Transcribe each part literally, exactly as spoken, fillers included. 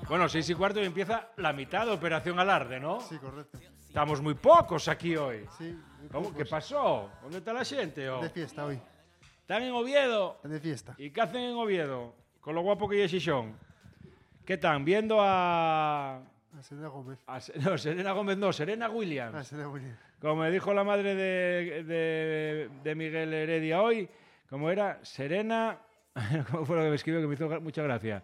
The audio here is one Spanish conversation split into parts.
Bueno, seis y cuarto y empieza la mitad de Operación Alarde, ¿no? Sí, correcto. Estamos muy pocos aquí hoy. Sí. ¿Cómo? ¿Qué pasó? ¿Dónde está la gente? Oh? De fiesta hoy. Están en Oviedo. Están de fiesta. ¿Y qué hacen en Oviedo? Con lo guapo que es Xixón. ¿Qué están? Viendo a... A Serena Gómez. a... No, Serena Gómez no, Serena Williams. Ah, Serena Williams. Como me dijo la madre de, de, de Miguel Heredia hoy, como era Serena... ¿Cómo fue lo que me escribió que me hizo mucha gracia?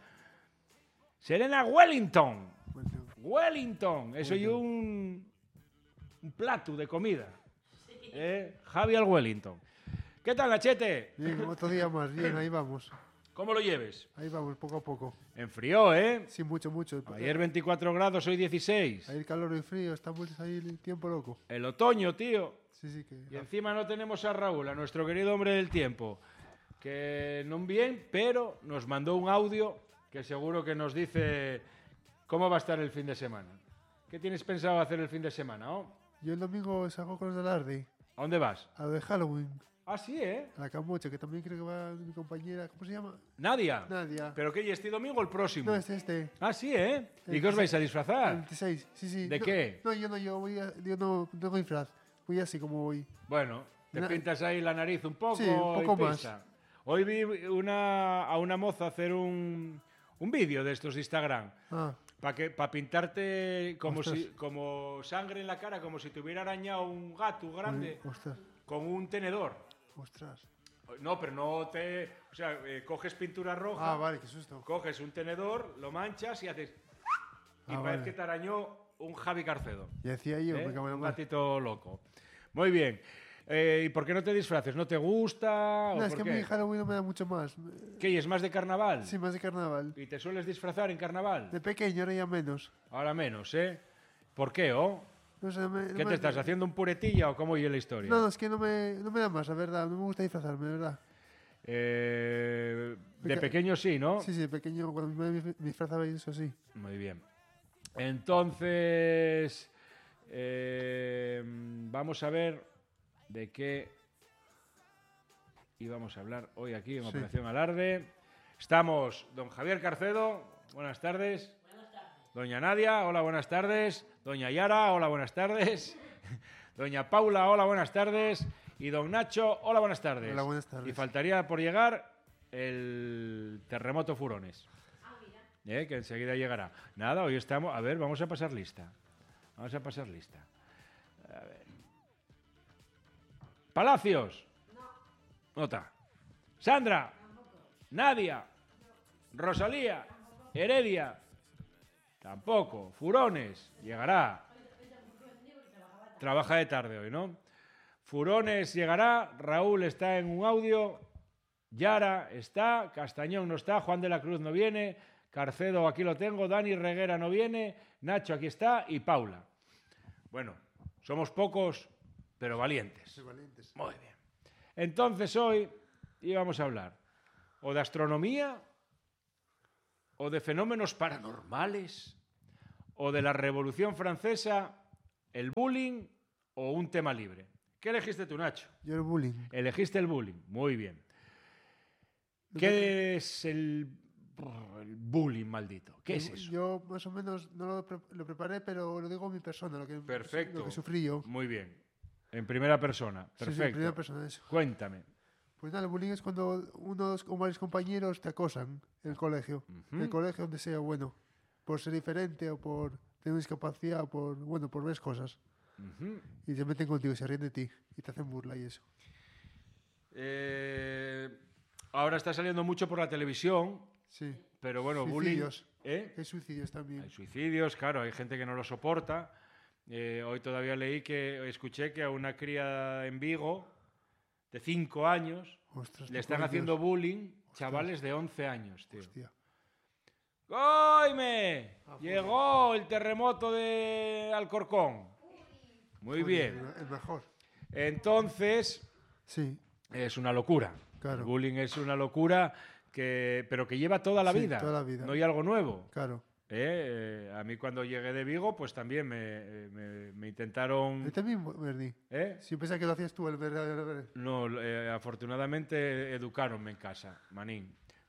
Serena Wellington. Bueno, Wellington. Eso y un, un plato de comida. ¿Eh? Javi al Wellington. ¿Qué tal, Nachete? bien, otro día más. Bien, ahí vamos. ¿Cómo lo lleves? Ahí vamos, poco a poco. Enfrió, ¿eh? Sí, mucho, mucho. Ayer veinticuatro grados, hoy dieciséis. Ahí el calor y el frío, estamos ahí el tiempo loco. El otoño, tío. Sí, sí, que... Y encima no tenemos a Raúl, a nuestro querido hombre del tiempo, que no bien, pero nos mandó un audio que seguro que nos dice cómo va a estar el fin de semana. ¿Qué tienes pensado hacer el fin de semana, oh? Yo el domingo salgo con los de Alarde. ¿A dónde vas? A lo de Halloween. Ah, sí, ¿eh? A la Camocha, que también creo que va mi compañera. ¿Cómo se llama? Nadia. Nadia. ¿Pero qué? ¿Y este domingo o el próximo? No, es este. Ah, sí, ¿eh? ¿Y El qué os vais a El disfrazar? veintiséis, sí, sí. ¿De No, qué? No, yo no, yo voy a, yo no no tengo disfraz. Voy así como voy. Bueno, te Na- pintas ahí la nariz un poco. Sí, un poco y más. pisa. Hoy vi una, a una moza hacer un, un vídeo de estos de Instagram. Ah, Para que para pintarte como Ostras. si como sangre en la cara, como si te hubiera arañado un gato grande uy, ostras, con un tenedor. ostras. No, pero no te... O sea, eh, coges pintura roja, Ah, vale, qué susto. coges un tenedor, lo manchas y haces... Y Ah, parece vale. que te arañó un Javi Carcedo. Ya decía yo, ¿eh? me cago en la Un mar. gatito loco. Muy bien. Eh, ¿Y por qué no te disfraces? ¿No te gusta? ¿O No, es por que a qué? mí Halloween no me da mucho más. ¿Qué? ¿Y es más de carnaval? Sí, más de carnaval. ¿Y te sueles disfrazar en carnaval? De pequeño, ahora ya menos. Ahora menos, ¿eh? ¿Por qué, oh? No sé, no me, no ¿Qué me- te estás haciendo un puretilla o cómo oye la historia? No, no, es que no me, no me da más, la verdad. No me gusta disfrazarme, de verdad. Eh, de Peque- pequeño sí, ¿no? Sí, sí, de pequeño, cuando mi madre me disfrazaba y eso sí. Muy bien. Entonces, eh, vamos a ver de qué íbamos a hablar hoy aquí en Sí. Operación Alarde. Estamos don Javier Carcedo, buenas tardes. Buenas tardes. Doña Nadia, hola, buenas tardes. Doña Yara, hola, buenas tardes. Doña Paula, hola, buenas tardes. Y don Nacho, hola, buenas tardes. Hola, buenas tardes. Y faltaría por llegar el terremoto Furones. Eh, que enseguida llegará. Nada, hoy estamos... A ver, vamos a pasar lista. Vamos a pasar lista. A ver. Palacios. No. Nota. Sandra. Tampoco. Nadia. No. Rosalía. Tampoco. Heredia. Tampoco. Furones. Llegará. Trabaja de tarde hoy, ¿no? Furones llegará. Raúl está en un audio. Yara está. Castañón no está. Juan de la Cruz no viene. Carcedo aquí lo tengo. Dani Reguera no viene. Nacho aquí está. Y Paula. Bueno, somos pocos, pero valientes. Soy valientes. Muy bien. Entonces hoy íbamos a hablar o de astronomía, o de fenómenos paranormales, o de la Revolución Francesa, el bullying o un tema libre. ¿Qué elegiste tú, Nacho? Yo el bullying. Elegiste el bullying. Muy bien. ¿Qué es el, el bullying maldito? ¿Qué es eso? Yo más o menos no lo, pre- lo preparé, pero lo digo en mi persona, lo que, Perfecto. lo que sufrí yo. Muy bien. En primera persona. Sí, Perfecto. sí, en primera persona eso. Cuéntame. Pues nada, el bullying es cuando unos o varios compañeros te acosan en el colegio. En el colegio donde sea, bueno, por ser diferente o por tener discapacidad o por, bueno, por ver cosas. Ujú. Y se meten contigo y se ríen de ti y te hacen burla y eso. Eh, ahora está saliendo mucho por la televisión, Sí. pero bueno, Suicidios. bullying... ¿eh? Hay suicidios también. Hay suicidios, claro, hay gente que no lo soporta. Eh, hoy todavía leí que, escuché que a una cría en Vigo de cinco años Ostras, le te están coños. haciendo bullying chavales de once años, tío. Hostia. ¡Goime! Ah, Llegó el terremoto de Alcorcón. Muy Joder, bien. El mejor. Entonces, Sí, es una locura. Claro. El bullying es una locura, que, pero que lleva toda la Sí, vida. toda la vida. No hay algo nuevo. claro. Eh, eh, a mí cuando llegué de Vigo, pues también me, me- me intentaron... Yo también, Bernie. ¿eh? Si pensaba que lo hacías tú, el verdadero. No, eh, afortunadamente educaronme en casa, manín.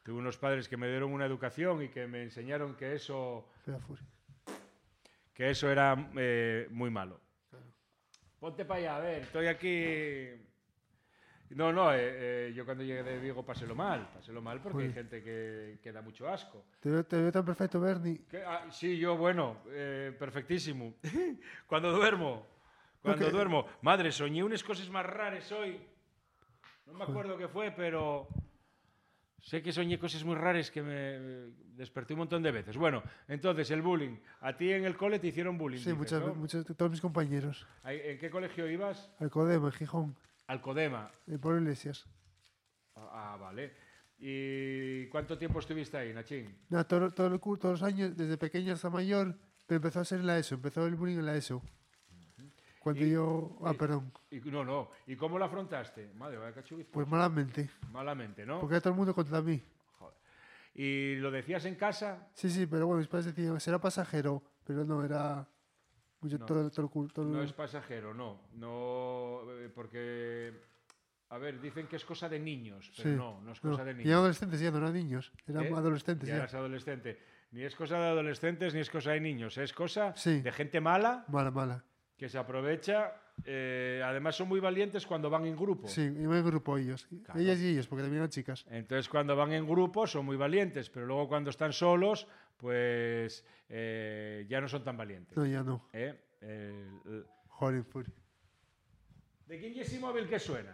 Tuve unos padres que me dieron una educación y que me enseñaron que eso, Fea furia. que eso era eh, muy malo. Claro. Ponte para allá, a ver, estoy aquí... No, no, eh, eh, yo cuando llegué de Vigo pasé lo mal, pasé lo mal porque Uy. hay gente que, que da mucho asco. Te veo, te veo tan perfecto, Bernie. ¿Qué? Ah, sí, yo, bueno, eh, perfectísimo. Cuando duermo, cuando Ok. duermo. Madre, soñé unas cosas más raras hoy. No me acuerdo qué fue, pero sé que soñé cosas muy raras que me desperté un montón de veces. Bueno, entonces, el bullying. A ti en el cole te hicieron bullying, Sí, dices, muchas, ¿no? muchas, todos mis compañeros. Ahí- ¿En qué colegio ibas? Al Codema, en Gijón, Alcodema. en Pablo Iglesias. Ah, ah, vale. ¿Y cuánto tiempo estuviste ahí, Nachín? Nada, todo, todo el cu- todos los años, desde pequeño hasta mayor, pero empezó a ser en la ESO, empezó el bullying en la ESO. Cuando Y- yo... Ah, y- perdón. Y, no, no. ¿Y cómo lo afrontaste? Madre, vaya cachuguiz. Pues malamente, Malamente, ¿no? porque era todo el mundo contra mí. Joder. ¿Y lo decías en casa? Sí, sí, pero bueno, mis padres decían, será pasajero, pero no, era mucho No. todo, todo el cu- todo No el- es pasajero, no. No, eh, porque, a ver, dicen que es cosa de niños, pero Sí, no, no es no. cosa de Y eran niños. adolescentes ya, no eran niños, eran ¿Eh? adolescentes Ya ya. eras adolescente. Ni es cosa de adolescentes ni es cosa de niños, es cosa Sí. de gente mala Mala, mala. que se aprovecha. eh, además son muy valientes cuando van en grupo. Sí, iban en grupo ellos. Claro. Ellas y ellos, porque también eran chicas. Entonces cuando van en grupo son muy valientes, pero luego cuando están solos, pues eh, ya no son tan valientes. No, ya no. ¿Eh? El- el- Joder, furia. ¿De quién es ese móvil que suena?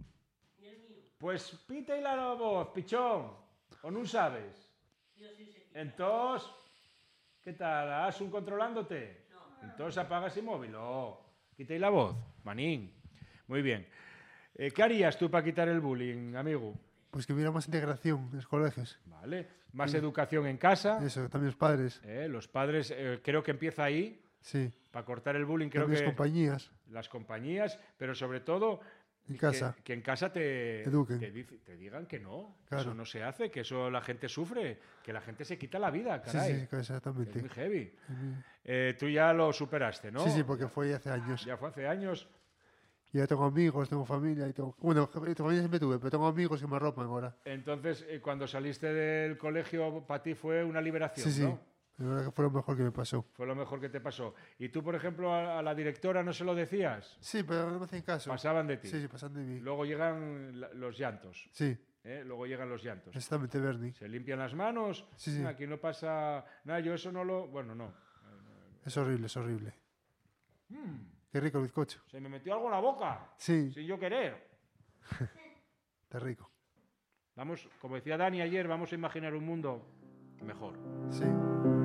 Pues pita y la voz, pichón. ¿O no sabes? Entonces, ¿qué tal? ¿Has un controlándote? Entonces apaga ese móvil. Oh, quita y la voz, manín. Muy bien. Eh, ¿Qué harías tú para quitar el bullying, amigo? Pues que hubiera más integración en los colegios. Vale. Más educación en casa. Eso, también los padres. Eh, los padres, eh, creo que empieza ahí. Sí. Para cortar el bullying, creo También que las compañías. las compañías, pero sobre todo En que- casa. Que, en casa te, Eduquen. te, dic- te digan que no, que Claro. eso no se hace, que eso la gente sufre, que la gente se quita la vida, Sí, caray. sí, sí, Es muy exactamente. heavy. Eh, tú ya lo superaste, ¿no? Sí, sí, porque fue hace años. Ya fue hace años. Y ya tengo amigos, tengo familia. Y tengo... Bueno, familia siempre tuve, pero tengo amigos que me arropan ahora. Entonces, eh, cuando saliste del colegio, para ti fue una liberación, Sí, sí. ¿no? La verdad que fue lo mejor que me pasó. Fue lo mejor que te pasó. ¿Y tú, por ejemplo, a, a la directora no se lo decías? Sí, pero no me hacen caso. Pasaban de ti. Sí, sí, pasan de mí. Luego llegan la- los llantos. Sí, ¿eh? Luego llegan los llantos. exactamente, Bernie. Se limpian las manos. Sí, sí. Aquí no pasa nada. Yo eso no lo... Bueno, no. Es horrible, es horrible. Mm, Qué rico el bizcocho. se me metió algo en la boca. Sí, Sin yo querer. está rico. Vamos, como decía Dani ayer, vamos a imaginar un mundo mejor. Sí.